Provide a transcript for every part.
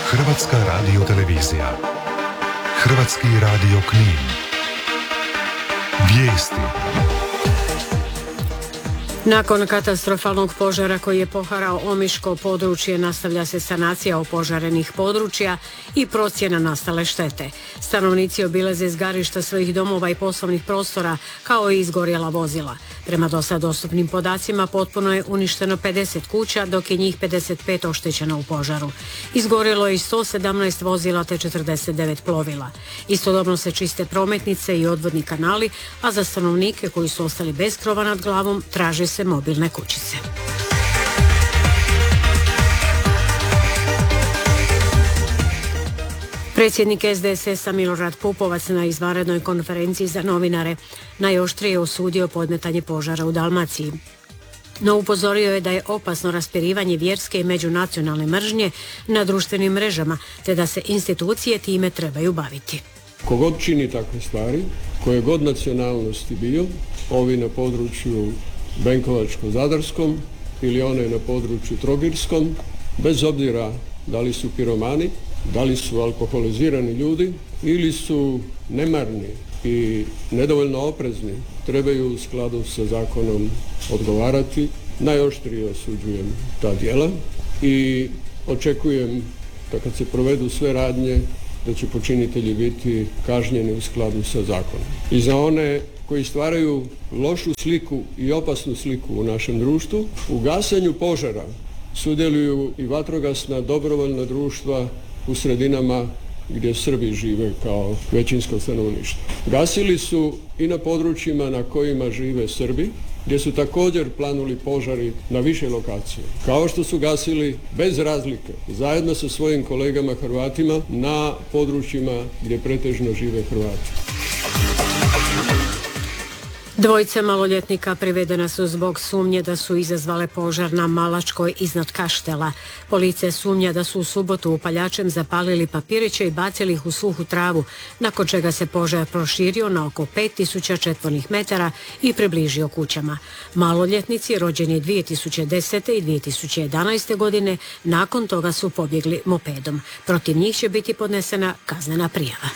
Hrvatska radiotelevizija. Hrvatski radio Knin. Vijesti. Nakon katastrofalnog požara koji je poharao Omiško područje, nastavlja se sanacija opožarenih područja i procjena nastale štete. Stanovnici obilaze zgarišta svojih domova i poslovnih prostora, kao i izgorjela vozila. Prema dosad dostupnim podacima potpuno je uništeno 50 kuća, dok je njih 55 oštećeno u požaru. Izgorjelo je i 117 vozila te 49 plovila. Istodobno se čiste prometnice i odvodni kanali, a za stanovnike koji su ostali bez krova nad glavom traže se mobilne kućice. Predsjednik SDSS-a Milorad Pupovac na izvanrednoj konferenciji za novinare najoštrije osudio podmetanje požara u Dalmaciji. No upozorio je da je opasno raspirivanje vjerske i međunacionalne mržnje na društvenim mrežama, te da se institucije time trebaju baviti. Kogod čini takve stvari, koje god nacionalnosti bio, ovi na području Benkovačko-Zadarskom ili one na području Trogirskom, bez obzira da li su piromani, da li su alkoholizirani ljudi ili su nemarni i nedovoljno oprezni, trebaju u skladu sa zakonom odgovarati. Najoštrije osuđujem ta djela i očekujem da kad se provedu sve radnje da će počinitelji biti kažnjeni u skladu sa zakonom. I za one koji stvaraju lošu sliku i opasnu sliku u našem društvu, u gasenju požara sudjeluju i vatrogasna dobrovoljna društva u sredinama gdje Srbi žive kao većinsko stanovništvo. Gasili su i na područjima na kojima žive Srbi, gdje su također planuli požari na više lokacije. Kao što su gasili bez razlike, zajedno sa svojim kolegama Hrvatima, na područjima gdje pretežno žive Hrvati. Dvojica maloljetnika privedena su zbog sumnje da su izazvale požar na Malačkoj iznad Kaštela. Policija sumnja da su u subotu upaljačem zapalili papiriće i bacili ih u suhu travu, nakon čega se požar proširio na oko 5000 četvornih metara i približio kućama. Maloljetnici rođeni 2010. i 2011. godine nakon toga su pobjegli mopedom. Protiv njih će biti podnesena kaznena prijava.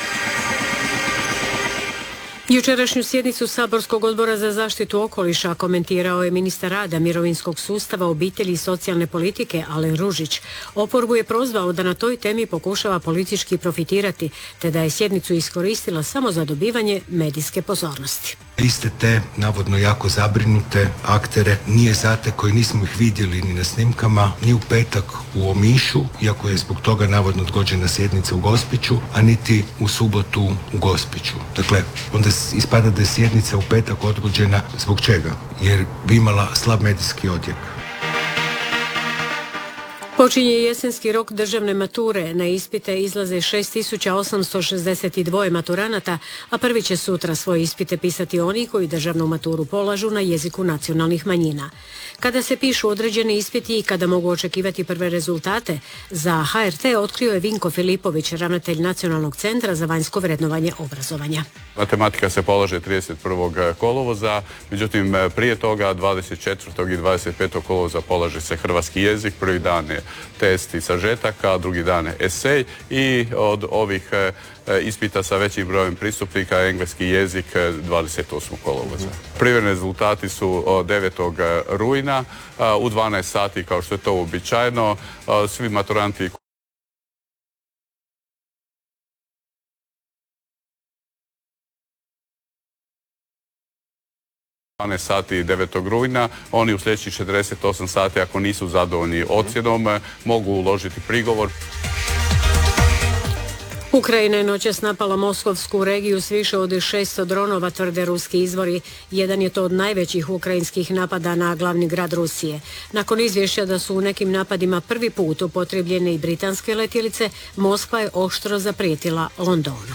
Jučerašnju sjednicu Saborskog odbora za zaštitu okoliša komentirao je ministar rada, mirovinskog sustava, obitelji i socijalne politike Alen Ružić. Oporbu je prozvao da na toj temi pokušava politički profitirati, te da je sjednicu iskoristila samo za dobivanje medijske pozornosti. Iste te, navodno jako zabrinute aktere, nije zate koji nismo ih vidjeli ni na snimkama, ni u petak u Omišu, iako je zbog toga navodno odgođena sjednica u Gospiću, a niti u subotu u Gospiću. Dakle, onda ispada da je sjednica u petak odgođena zbog čega? Jer bi imala slab medijski odjek. Počinje jesenski rok državne mature. Na ispite izlaze 6862 maturanata, a prvi će sutra svoje ispite pisati oni koji državnu maturu polažu na jeziku nacionalnih manjina. Kada se pišu određeni ispiti i kada mogu očekivati prve rezultate, za HRT otkrio je Vinko Filipović, ravnatelj Nacionalnog centra za vanjsko vrednovanje obrazovanja. Matematika se polaže 31. kolovoza, međutim prije toga 24. i 25. kolovoza polaže se hrvatski jezik, prvi dan je test i sažetaka, drugi dan je esej i od ovih ispita sa većim brojem pristupnika engleski jezik 28. kolovoza. Prvi rezultati su 9. rujna u 12 sati, kao što je to uobičajeno. Svi maturanti sati 9. rujna, oni u sljedećih 48 sati, ako nisu zadovoljni ocjenom, mogu uložiti prigovor. Ukrajina je noćas napala moskovsku regiju s više od 600 dronova, tvrde ruski izvori. Jedan je to od najvećih ukrajinskih napada na glavni grad Rusije. Nakon izvješća da su u nekim napadima prvi put upotrijebljene i britanske letjelice, Moskva je oštro zaprijetila Londonu.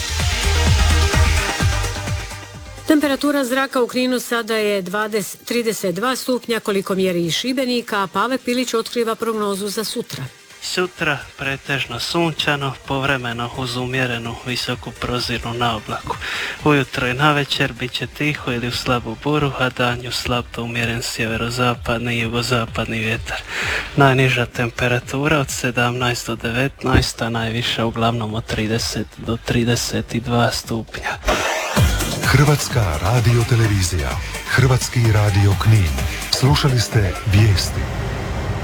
Temperatura zraka u Kninu sada je 32 stupnja, koliko mjeri i Šibenika, a Pave Pilić otkriva prognozu za sutra. Sutra pretežno sunčano, povremeno uz umjerenu visoku prozirnu naoblaku. Ujutro i navečer bit će tiho ili u slabu buru, a danju slab do umjeren sjeverozapadni i jugozapadni vjetar. Najniža temperatura od 17 do 19, a najviša uglavnom od 30 do 32 stupnja. Hrvatska radiotelevizija, Hrvatski radio Knin. Slušali ste vijesti.